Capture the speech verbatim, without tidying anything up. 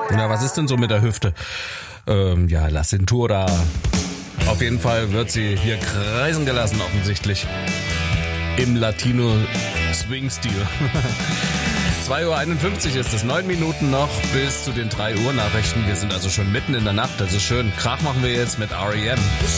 Na, was ist denn so mit der Hüfte? Ähm, ja, La Cintura. Auf jeden Fall wird sie hier kreisen gelassen, offensichtlich. Im Latino-Swing-Stil. zwei Uhr einundfünfzig ist es, neun Minuten noch bis zu den drei Uhr Nachrichten. Wir sind also schon mitten in der Nacht, also schön. Krach machen wir jetzt mit R E M.